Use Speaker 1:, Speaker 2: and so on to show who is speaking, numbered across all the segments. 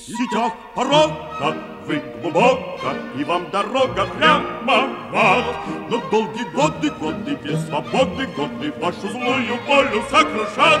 Speaker 1: сетях порога, вы глубоко, и вам дорога прямо в ад. Но долгие годы без свободы, годы вашу злую волю сокрушат.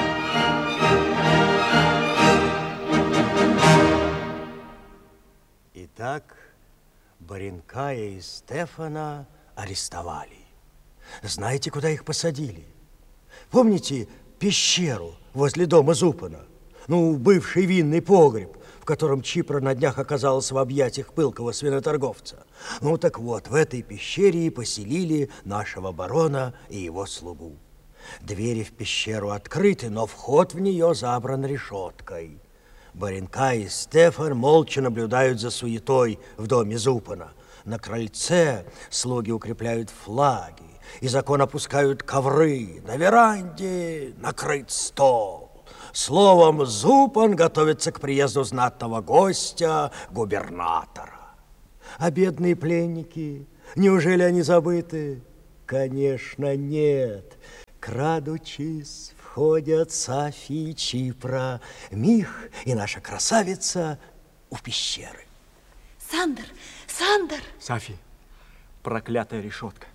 Speaker 2: Итак, Баренкая и Стефана арестовали. Знаете, куда их посадили? Помните пещеру возле дома Зупана? Ну, бывший винный погреб, в котором Чипра на днях оказалась в объятиях пылкого свиноторговца. Ну, так вот, в этой пещере и поселили нашего барона и его слугу. Двери в пещеру открыты, но вход в нее забран решеткой. Баренкай и Стефан молча наблюдают за суетой в доме Зупана. На крыльце слуги укрепляют флаги, из окон опускают ковры, на веранде накрыт стол. Словом, Зупан готовится к приезду знатного гостя, губернатора. А бедные пленники, неужели они забыты? Конечно, нет. Крадучись, входят Сафи и Чипра, Мих и наша красавица в пещеры.
Speaker 3: Сандер, Сандер!
Speaker 4: Сафи, проклятая решетка.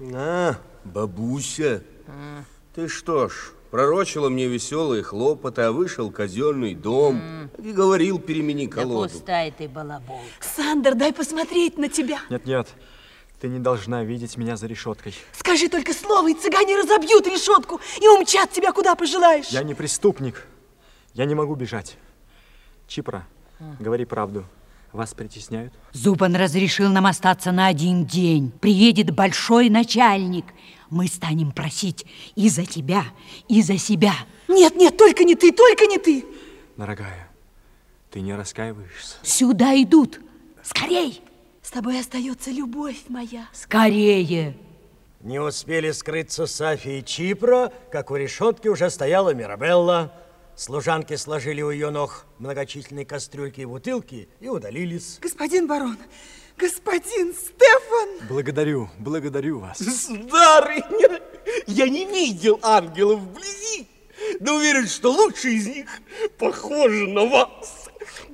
Speaker 5: Бабуся, ты что ж, пророчила мне веселые хлопоты, а вышел казенный дом и говорил, перемени колоду.
Speaker 6: Да пустая ты балабол.
Speaker 3: Сандер, дай посмотреть на тебя.
Speaker 4: Нет, ты не должна видеть меня за решеткой.
Speaker 3: Скажи только слово, и цыгане разобьют решетку и умчат тебя куда пожелаешь.
Speaker 4: Я не преступник. Я не могу бежать. Чипра, говори правду. Вас притесняют?
Speaker 6: Зупан разрешил нам остаться на 1 день. Приедет большой начальник. Мы станем просить и за тебя, и за себя.
Speaker 3: Нет, только не ты, только не ты.
Speaker 4: Дорогая, ты не раскаиваешься?
Speaker 6: Сюда идут. Скорей!
Speaker 3: С тобой остается любовь моя.
Speaker 6: Скорее!
Speaker 2: Не успели скрыться Сафи и Чипра, как у решетки уже стояла Мирабелла. Служанки сложили у ее ног многочисленные кастрюльки и бутылки и удалились.
Speaker 3: Господин барон, господин Стефан!
Speaker 4: Благодарю вас.
Speaker 5: Сударыня, я не видел ангелов вблизи, но уверен, что лучший из них похож на вас.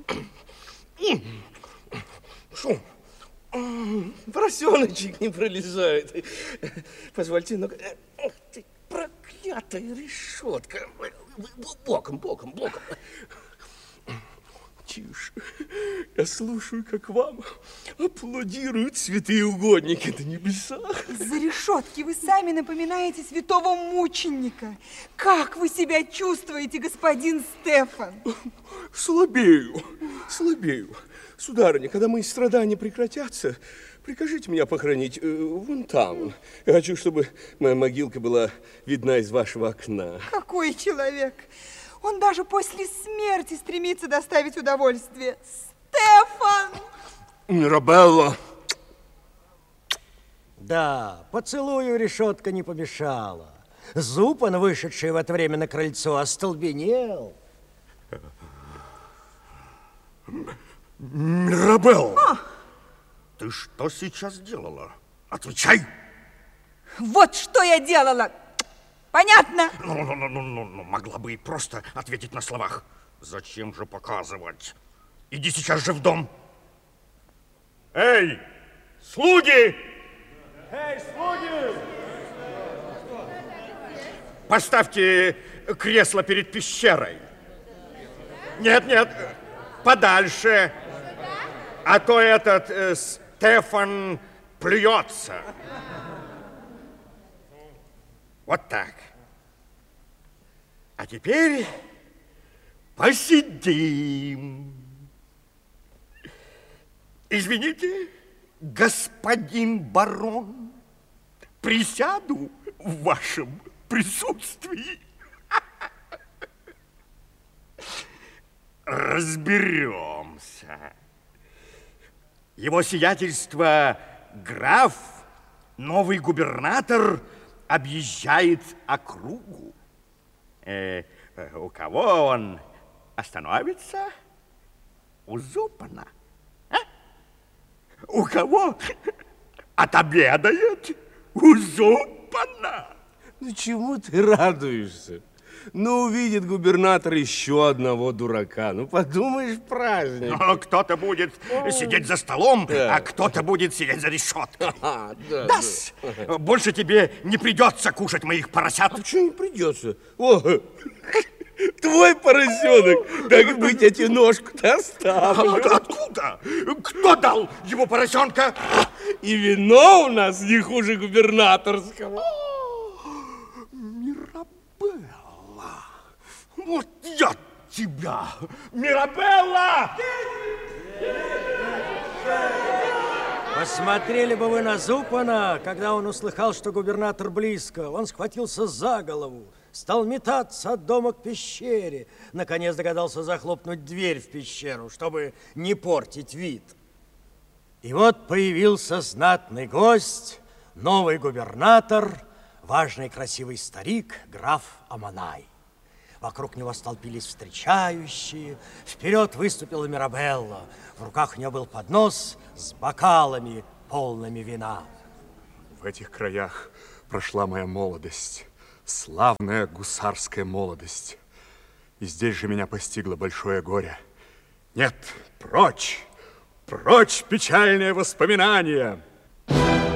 Speaker 5: Шум. Поросеночек не пролезает. Позвольте, но... Ох ты, проклятая решетка. Боком. Тише. Я слушаю, как вам аплодируют святые угодники на небесах.
Speaker 3: Из-за решетки вы сами напоминаете святого мученика. Как вы себя чувствуете, господин Стефан?
Speaker 5: Слабею. Сударыня, когда мои страдания прекратятся, прикажите меня похоронить вон там. Я хочу, чтобы моя могилка была видна из вашего окна.
Speaker 3: Какой человек! Он даже после смерти стремится доставить удовольствие. Стефан!
Speaker 5: Мирабелла!
Speaker 2: Да, поцелую решетка не помешала. Зупан, вышедший в это время на крыльцо, остолбенел.
Speaker 1: Мирабелла! Ты что сейчас делала? Отвечай!
Speaker 3: Вот что я делала! Понятно?
Speaker 1: Ну, могла бы и просто ответить на словах. Зачем же показывать? Иди сейчас же в дом. Эй, слуги! Поставьте кресло перед пещерой. Нет, подальше. А то этот Стефан плюется. Вот так. А теперь посидим. Извините, господин барон, присяду в вашем присутствии. Разберемся. Его сиятельство граф, новый губернатор, объезжает округу. У кого он остановится? У Зупана. У кого отобедает? У Зупана.
Speaker 5: Ну, чему ты радуешься? Ну, увидит губернатор еще одного дурака. Ну, подумаешь, праздник.
Speaker 7: Но кто-то будет сидеть за столом, а кто-то будет сидеть за решеткой. Да-с, больше тебе не придется кушать моих поросят.
Speaker 5: А почему не придется? О, твой поросенок. Так быть, я тебе ножку-то оставлю.
Speaker 7: Откуда? Кто дал его поросенка?
Speaker 5: И вино у нас не хуже губернаторского.
Speaker 7: Мирабелла. Вот я тебя, Мирабелла!
Speaker 2: Посмотрели бы вы на Зупана, когда он услыхал, что губернатор близко. Он схватился за голову, стал метаться от дома к пещере. Наконец догадался захлопнуть дверь в пещеру, чтобы не портить вид. И вот появился знатный гость, новый губернатор, важный красивый старик, граф Аманай. Вокруг него столпились встречающие. Вперед выступила Мирабелла. В руках у нее был поднос с бокалами, полными вина.
Speaker 1: В этих краях прошла моя молодость, славная гусарская молодость. И здесь же меня постигло большое горе. Нет, прочь, прочь печальные воспоминания.